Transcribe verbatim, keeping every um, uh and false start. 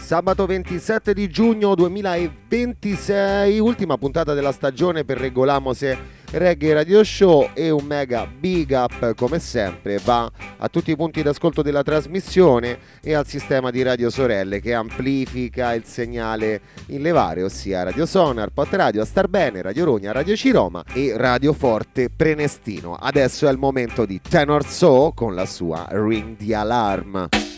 Sabato ventisette di giugno duemilaventisei, ultima puntata della stagione per Regolamose Reggae Radio Show, e un mega big up come sempre va a tutti i punti d'ascolto della trasmissione e al sistema di radio sorelle che amplifica il segnale in levare, ossia Radio Sonar, Pot Radio, Star Bene, Radio Rogna, Radio Ciroma e Radio Forte Prenestino. Adesso è il momento di Tenor So con la sua Ring the Alarm.